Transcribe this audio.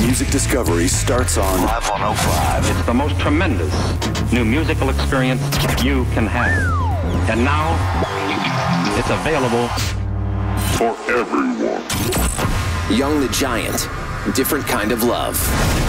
Music discovery starts on Live 105. It's the most tremendous new musical experience you can have. And now, it's available for everyone. Young the Giant, Different Kind of Love.